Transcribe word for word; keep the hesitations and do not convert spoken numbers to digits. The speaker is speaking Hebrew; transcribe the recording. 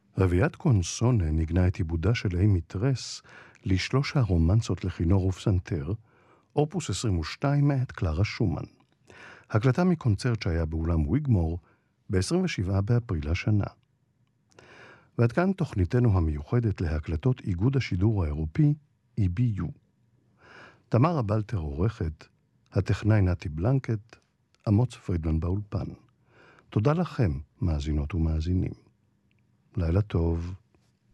רביעיית קונסונה ניגנה את עיבודה של אימי טרס לשלוש הרומנסות לכינור ופסנתר, אופוס עשרים ושתיים מאת קלרה שומן. הקלטה מקונצרט שהיה באולם ויגמור ב-עשרים ושבעה באפריל השנה. ועד כאן תוכניתנו המיוחדת להקלטות איגוד השידור האירופי אי בי יו. תמר הבלטר עורכת, הטכנאי נתי בלנקט, אמוץ פרידמן באולפן. תודה לכם, מאזינות ומאזינים. לילה טוב.